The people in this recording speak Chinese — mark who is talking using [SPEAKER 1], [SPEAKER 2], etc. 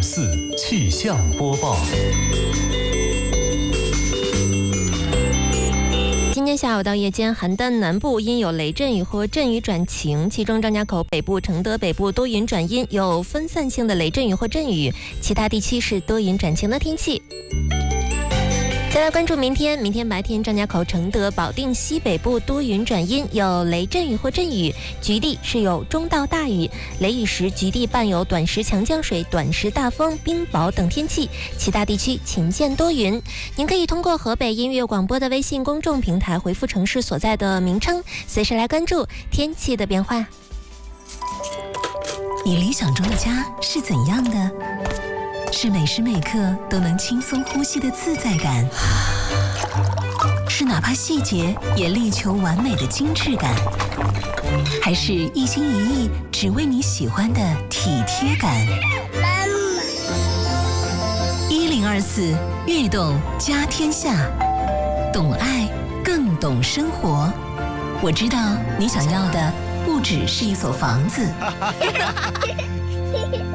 [SPEAKER 1] 101.4气象播报。
[SPEAKER 2] 今天下午到夜间，邯郸南部阴有雷阵雨或阵雨转晴，其中张家口北部、承德北部多云转阴，有分散性的雷阵雨或阵雨，其他地区是多云转晴的天气。再来关注明天白天张家口、承德、保定西北部多云转阴，有雷阵雨或阵雨，局地是有中到大雨，雷雨时局地伴有短时强降水、短时大风、冰雹等天气，其他地区晴间多云。您可以通过河北音乐广播的微信公众平台回复城市所在的名称，随时来关注天气的变化。
[SPEAKER 3] 你理想中的家是怎样的？是每时每刻都能轻松呼吸的自在感，是哪怕细节也力求完美的精致感，还是一心一意只为你喜欢的体贴感？1024悦动家天下，懂爱更懂生活。我知道你想要的不只是一所房子